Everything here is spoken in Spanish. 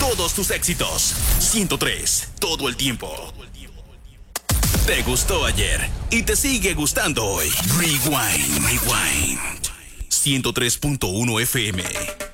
todos tus éxitos. 103, todo el tiempo. Te gustó ayer y te sigue gustando hoy. Rewind. 103.1 FM.